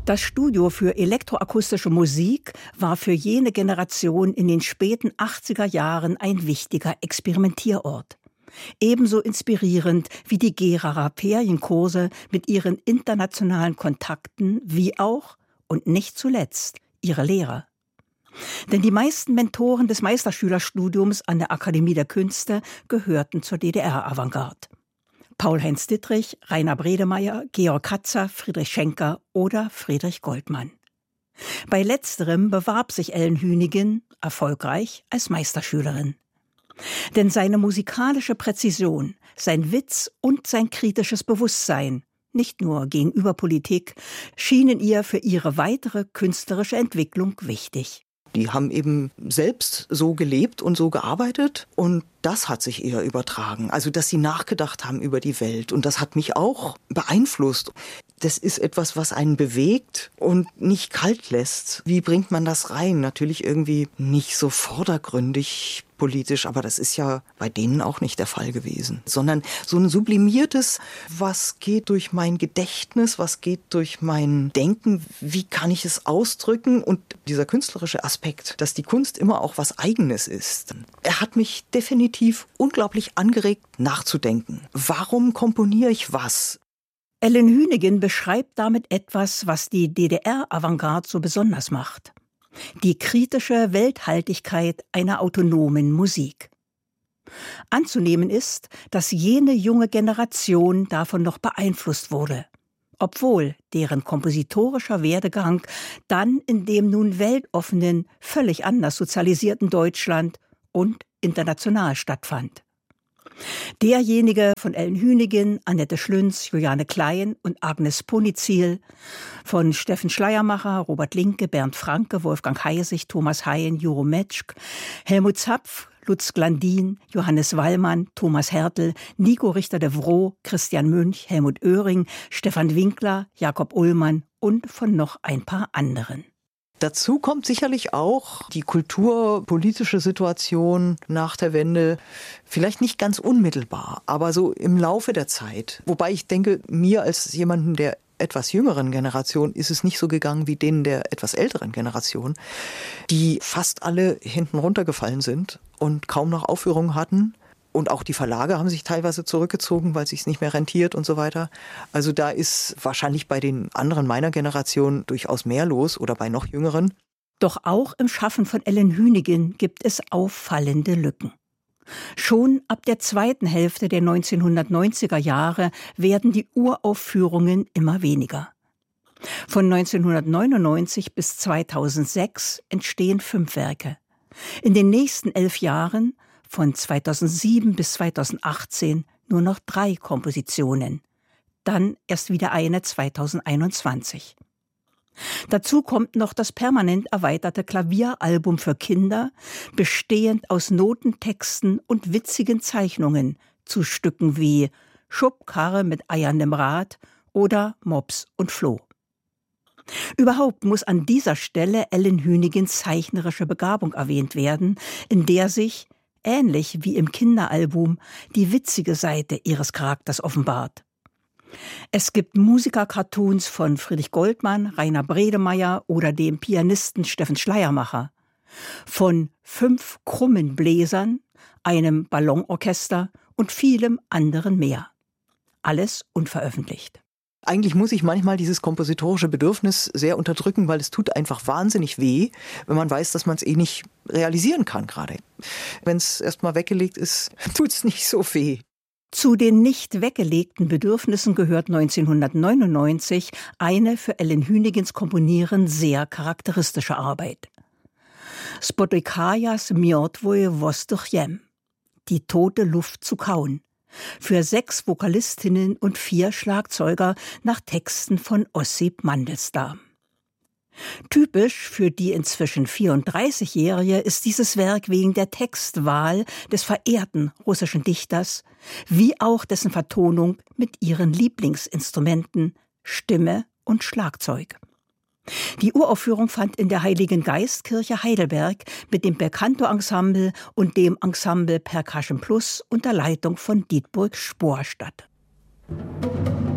Das Studio für elektroakustische Musik war für jene Generation in den späten 80er Jahren ein wichtiger Experimentierort. Ebenso inspirierend wie die Geraer Ferienkurse mit ihren internationalen Kontakten, wie auch, und nicht zuletzt, ihre Lehrer. Denn die meisten Mentoren des Meisterschülerstudiums an der Akademie der Künste gehörten zur DDR-Avantgarde. Paul-Heinz Dittrich, Rainer Bredemeier, Georg Katzer, Friedrich Schenker oder Friedrich Goldmann. Bei letzterem bewarb sich Ellen Hünigen erfolgreich als Meisterschülerin. Denn seine musikalische Präzision, sein Witz und sein kritisches Bewusstsein, nicht nur gegenüber Politik, schienen ihr für ihre weitere künstlerische Entwicklung wichtig. Die haben eben selbst so gelebt und so gearbeitet und das hat sich eher übertragen. Also, dass sie nachgedacht haben über die Welt und das hat mich auch beeinflusst. Das ist etwas, was einen bewegt und nicht kalt lässt. Wie bringt man das rein? Natürlich irgendwie nicht so vordergründig politisch, aber das ist ja bei denen auch nicht der Fall gewesen. Sondern so ein sublimiertes, was geht durch mein Gedächtnis, was geht durch mein Denken, wie kann ich es ausdrücken? Und dieser künstlerische Aspekt, dass die Kunst immer auch was Eigenes ist. Er hat mich definitiv unglaublich angeregt, nachzudenken. Warum komponiere ich was? Ellen Hünigen beschreibt damit etwas, was die DDR-Avantgarde so besonders macht. Die kritische Welthaltigkeit einer autonomen Musik. Anzunehmen ist, dass jene junge Generation davon noch beeinflusst wurde, obwohl deren kompositorischer Werdegang dann in dem nun weltoffenen, völlig anders sozialisierten Deutschland und international stattfand. Derjenige von Ellen Hünigen, Annette Schlünz, Juliane Klein und Agnes Ponizil, von Steffen Schleiermacher, Robert Linke, Bernd Franke, Wolfgang Heisig, Thomas Hayen, Juro Metschk, Helmut Zapf, Lutz Glandin, Johannes Wallmann, Thomas Hertel, Nico Richter-de Vroo, Christian Münch, Helmut Oehring, Stefan Winkler, Jakob Ullmann und von noch ein paar anderen. Dazu kommt sicherlich auch die kulturpolitische Situation nach der Wende, vielleicht nicht ganz unmittelbar, aber so im Laufe der Zeit. Wobei ich denke, mir als jemanden der etwas jüngeren Generation ist es nicht so gegangen wie denen der etwas älteren Generation, die fast alle hinten runtergefallen sind und kaum noch Aufführungen hatten. Und auch die Verlage haben sich teilweise zurückgezogen, weil es sich nicht mehr rentiert und so weiter. Also da ist wahrscheinlich bei den anderen meiner Generation durchaus mehr los oder bei noch Jüngeren. Doch auch im Schaffen von Ellen Hünigen gibt es auffallende Lücken. Schon ab der zweiten Hälfte der 1990er Jahre werden die Uraufführungen immer weniger. Von 1999 bis 2006 entstehen 5 Werke. In den nächsten 11 Jahren von 2007 bis 2018 nur noch 3 Kompositionen. Dann erst wieder eine 2021. Dazu kommt noch das permanent erweiterte Klavieralbum für Kinder, bestehend aus Notentexten und witzigen Zeichnungen zu Stücken wie Schubkarre mit eierndem Rad oder Mops und Floh. Überhaupt muss an dieser Stelle Ellen Hünigens zeichnerische Begabung erwähnt werden, in der sich ähnlich wie im Kinderalbum die witzige Seite ihres Charakters offenbart. Es gibt Musiker-Cartoons von Friedrich Goldmann, Rainer Bredemeier oder dem Pianisten Steffen Schleiermacher. Von 5 krummen Bläsern, einem Ballonorchester und vielem anderen mehr. Alles unveröffentlicht. Eigentlich muss ich manchmal dieses kompositorische Bedürfnis sehr unterdrücken, weil es tut einfach wahnsinnig weh, wenn man weiß, dass man es nicht realisieren kann gerade. Wenn es erstmal weggelegt ist, tut es nicht so weh. Zu den nicht weggelegten Bedürfnissen gehört 1999 eine für Ellen Hünigens Komponieren sehr charakteristische Arbeit. Spotikajas mjotvoje vostochjem, die tote Luft zu kauen. Für 6 Vokalistinnen und 4 Schlagzeuger nach Texten von Ossip Mandelstam. Typisch für die inzwischen 34-Jährige ist dieses Werk wegen der Textwahl des verehrten russischen Dichters, wie auch dessen Vertonung mit ihren Lieblingsinstrumenten Stimme und Schlagzeug. Die Uraufführung fand in der Heiligen Geistkirche Heidelberg mit dem Belcanto-Ensemble und dem Ensemble Percussion Plus unter Leitung von Dietburg Spohr statt.